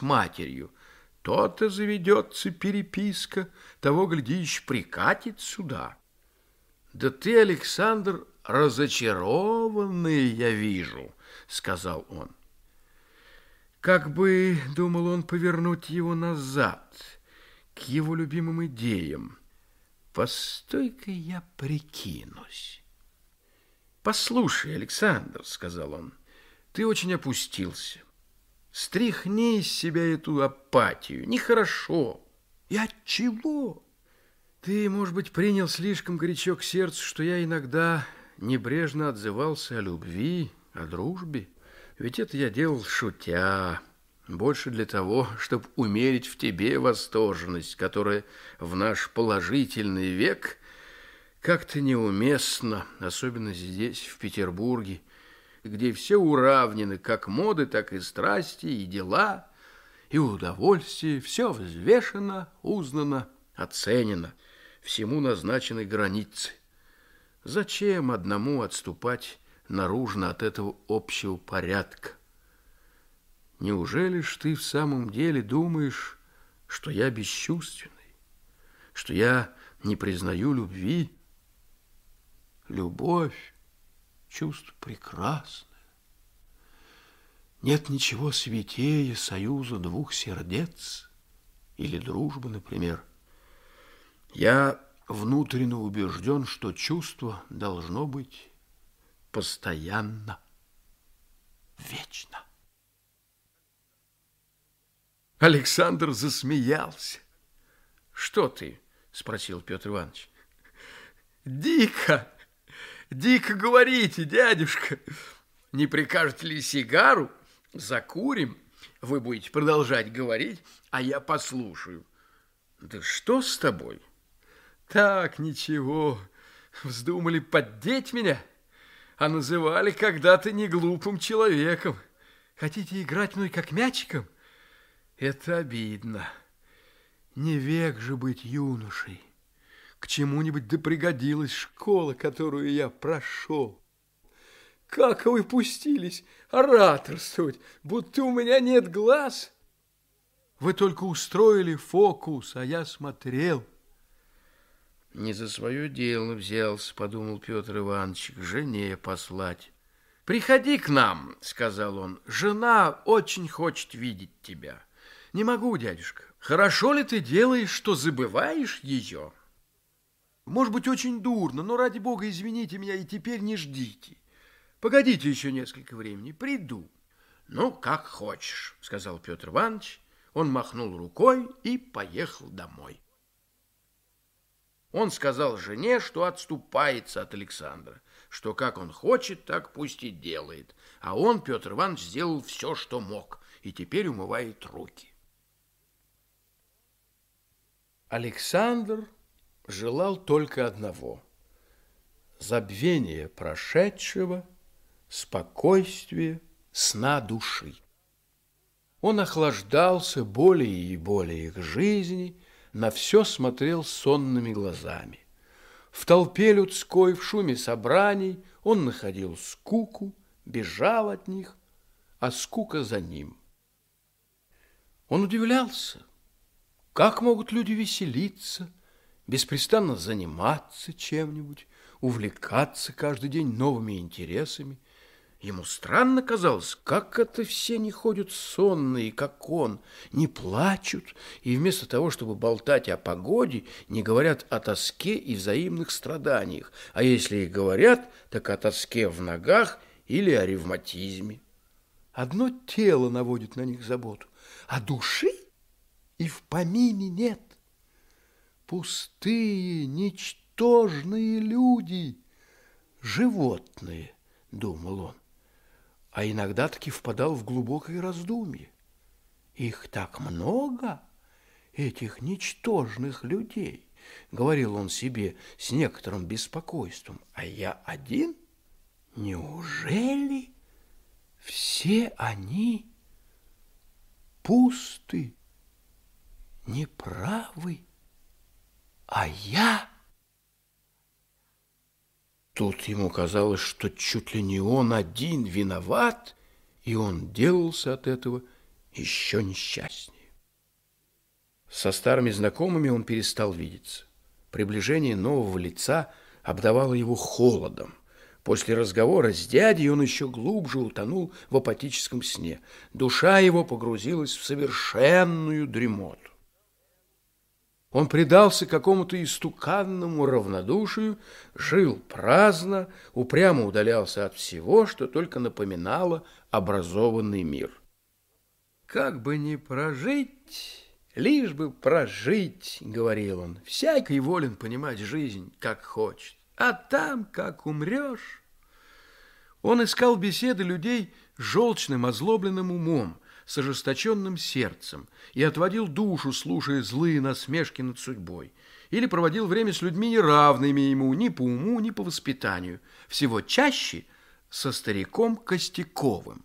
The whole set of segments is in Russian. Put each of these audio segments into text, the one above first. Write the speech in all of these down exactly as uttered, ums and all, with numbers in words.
с матерью, то-то заведется переписка, того, глядишь, прикатит сюда. Да ты, Александр, разочарованный, я вижу, сказал он. Как бы, думал он, повернуть его назад, к его любимым идеям. Постой-ка, я прикинусь. Послушай, Александр, сказал он, ты очень опустился. Стряхни из себя эту апатию, нехорошо. И отчего? Ты, может быть, принял слишком горячо к сердцу, что я иногда небрежно отзывался о любви, о дружбе. Ведь это я делал шутя, больше для того, чтобы умерить в тебе восторженность, которая в наш положительный век как-то неуместна, особенно здесь, в Петербурге, где все уравнены, как моды, так и страсти, и дела, и удовольствие, все взвешено, узнано, оценено, всему назначены границы. Зачем одному отступать наружно от этого общего порядка? Неужели ж ты в самом деле думаешь, что я бесчувственный, что я не признаю любви? Любовь — чувство прекрасное. Нет ничего святее союза двух сердец или дружбы, например. Я внутренне убежден, что чувство должно быть постоянно, вечно. Александр засмеялся. Что ты? Спросил Петр Иванович. Дико, дико говорите, дядюшка. Не прикажете ли сигару? Закурим, вы будете продолжать говорить, а я послушаю. Да что с тобой? Так, ничего, вздумали поддеть меня, а называли когда-то неглупым человеком. Хотите играть мной как мячиком? Это обидно. Не век же быть юношей. К чему-нибудь да пригодилась школа, которую я прошел. Как вы пустились ораторствовать, будто у меня нет глаз? Вы только устроили фокус, а я смотрел. Не за свое дело взялся, подумал Петр Иванович, к жене послать. Приходи к нам, сказал он, жена очень хочет видеть тебя. Не могу, дядюшка. Хорошо ли ты делаешь, что забываешь ее? Может быть, очень дурно, но ради бога извините меня и теперь не ждите. Погодите еще несколько времени, приду. Ну, как хочешь, сказал Петр Иванович. Он махнул рукой и поехал домой. Он сказал жене, что отступается от Александра, что как он хочет, так пусть и делает. А он, Петр Иванович, сделал все, что мог, и теперь умывает руки. Александр желал только одного – забвения прошедшего, спокойствия, сна души. Он охлаждался более и более к жизни, на все смотрел сонными глазами. В толпе людской, в шуме собраний он находил скуку, бежал от них, а скука за ним. Он удивлялся, как могут люди веселиться, беспрестанно заниматься чем-нибудь, увлекаться каждый день новыми интересами. Ему странно казалось, как это все не ходят сонные, как он, не плачут, и вместо того, чтобы болтать о погоде, не говорят о тоске и взаимных страданиях, а если и говорят, так о тоске в ногах или о ревматизме. Одно тело наводит на них заботу, а души и в помине нет. Пустые, ничтожные люди, животные, думал он. А иногда таки впадал в глубокое раздумье. Их так много, этих ничтожных людей, говорил он себе с некоторым беспокойством. А я один? Неужели все они пусты, неправы, а я... Тут ему казалось, что чуть ли не он один виноват, и он делался от этого еще несчастнее. Со старыми знакомыми он перестал видеться. Приближение нового лица обдавало его холодом. После разговора с дядей он еще глубже утонул в апатическом сне. Душа его погрузилась в совершенную дремоту. Он предался какому-то истуканному равнодушию, жил праздно, упрямо удалялся от всего, что только напоминало образованный мир. «Как бы ни прожить, лишь бы прожить», — говорил он, — «всякий волен понимать жизнь, как хочет, а там, как умрешь». Он искал беседы людей с желчным, озлобленным умом, с ожесточенным сердцем, и отводил душу, слушая злые насмешки над судьбой, или проводил время с людьми, неравными ему ни по уму, ни по воспитанию, всего чаще со стариком Костяковым.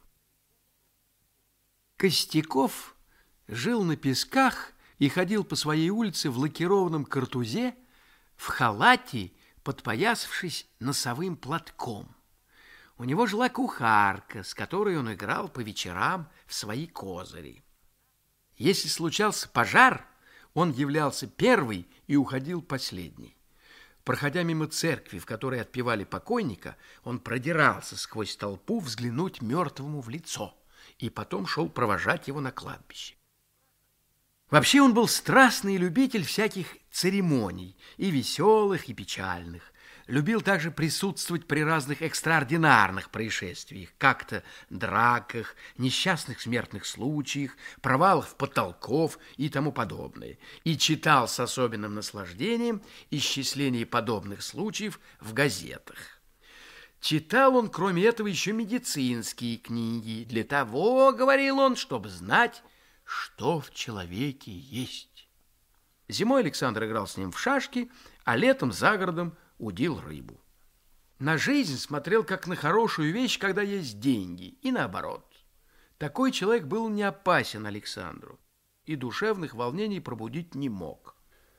Костяков жил на Песках и ходил по своей улице в лакированном картузе, в халате, подпоясавшись носовым платком. У него жила кухарка, с которой он играл по вечерам в свои козыри. Если случался пожар, он являлся первый и уходил последний. Проходя мимо церкви, в которой отпевали покойника, он продирался сквозь толпу взглянуть мертвому в лицо и потом шел провожать его на кладбище. Вообще он был страстный любитель всяких церемоний, и веселых, и печальных. Любил также присутствовать при разных экстраординарных происшествиях, как-то драках, несчастных смертных случаях, провалах потолков и тому подобное, и читал с особенным наслаждением исчисление подобных случаев в газетах. Читал он, кроме этого, еще медицинские книги, для того, говорил он, чтобы знать, что в человеке есть. Зимой Александр играл с ним в шашки, а летом за городом удил рыбу. На жизнь смотрел как на хорошую вещь, когда есть деньги, и наоборот. Такой человек был не опасен Александру и душевных волнений пробудить не мог.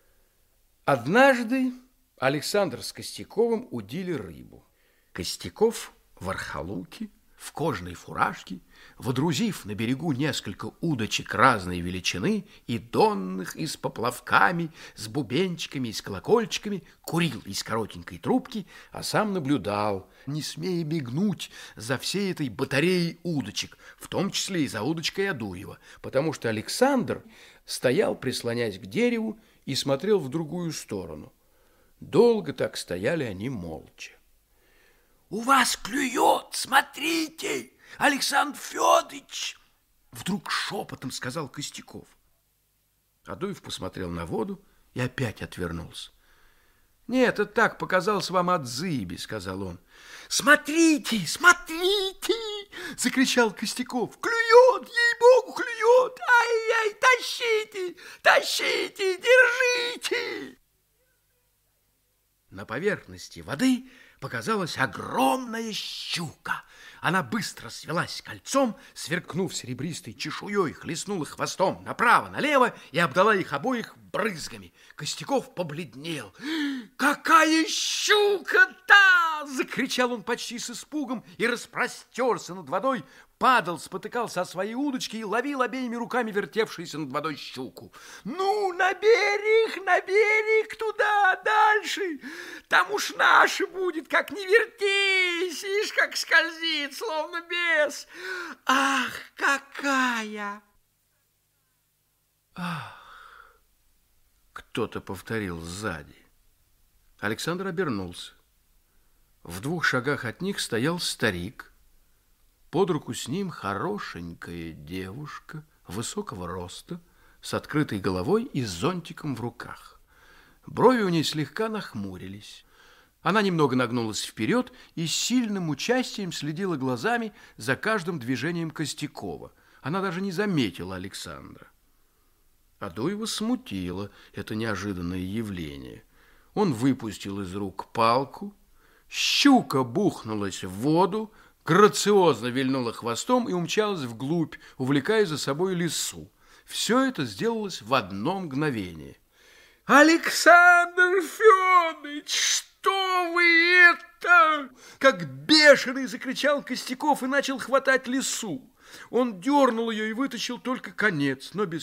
Однажды Александр с Костяковым удили рыбу. Костяков в архалуке, в кожаной фуражке, водрузив на берегу несколько удочек разной величины и донных, и с поплавками, с бубенчиками и с колокольчиками, курил из коротенькой трубки, а сам наблюдал, не смея мигнуть за всей этой батареей удочек, в том числе и за удочкой Адуева, потому что Александр стоял, прислонясь к дереву, и смотрел в другую сторону. Долго так стояли они молча. «У вас клюет, смотрите, Александр Федорович!» Вдруг шепотом сказал Костяков. Адуев посмотрел на воду и опять отвернулся. «Нет, это так, показалось вам от зыби», — сказал он. «Смотрите, смотрите!» — закричал Костяков. «Клюет, ей-богу, клюет! Ай-яй, тащите, тащите, держите!» На поверхности воды показалась огромная щука. Она быстро свелась кольцом, сверкнув серебристой чешуей, хлестнула хвостом направо-налево и обдала их обоих брызгами. Костяков побледнел. «Какая щука-то!» — закричал он почти с испугом и распростерся над водой, падал, спотыкался о своей удочке и ловил обеими руками вертевшуюся над водой щуку. «Ну, на берег, на берег, туда, дальше! Там уж наше будет, как не вертись, ишь, как скользит, словно бес! Ах, какая!» «Ах!» — кто-то повторил сзади. Александр обернулся. В двух шагах от них стоял старик. Под руку с ним хорошенькая девушка высокого роста, с открытой головой и с зонтиком в руках. Брови у ней слегка нахмурились. Она немного нагнулась вперед и с сильным участием следила глазами за каждым движением Костякова. Она даже не заметила Александра. Адуева смутило это неожиданное явление. Он выпустил из рук палку, щука бухнулась в воду, грациозно вильнула хвостом и умчалась вглубь, увлекая за собой лису. Все это сделалось в одно мгновение. «Александр Федорович, что вы это?» Как бешеный закричал Костяков и начал хватать лису. Он дернул ее и вытащил только конец, но без